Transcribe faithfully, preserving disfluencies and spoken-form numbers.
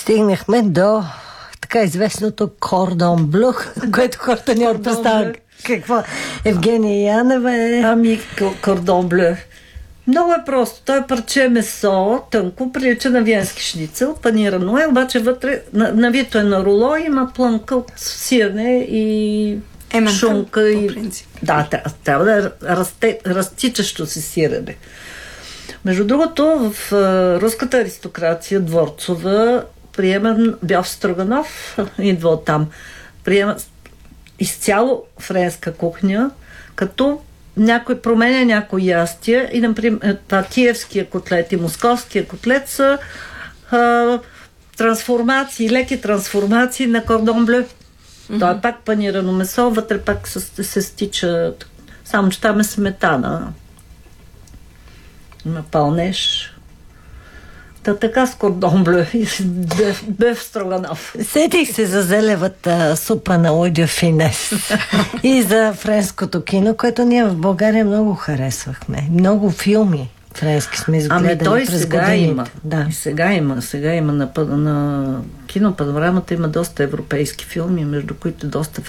Стигнахме до така известното кордон блю, което хората няма представя какво. Евгения Янева е... Ами, кордон блю. Много е просто. Той е парче месо, тънко, прилича на виенски шницел, панирано е, обаче вътре, навито е на руло, има плънка от сирене и Еменка, шунка. И... по принцип. Да, трябва да е расте, разтичащо си сирене. Между другото, в руската аристокрация, дворцова, приема бял строганов, идва от там. Приема изцяло френска кухня, като някой променя някои ястия и, например, това киевския котлет и московския котлет са а, трансформации, леки трансформации на кордон блю. Mm-hmm. То е пак панирано месо, вътре пак се, се стича, само че там е сметана. Има пълнеж. Та така с кордон блю и беф строганов. Сетих се за зелевата супа на Луи де Финес и за френското кино, което ние в България много харесвахме. Много филми френски сме изгледали ами той през сега годините. има. Да. И сега има. Сега има на, на кинопанорамата има доста европейски филми, между които доста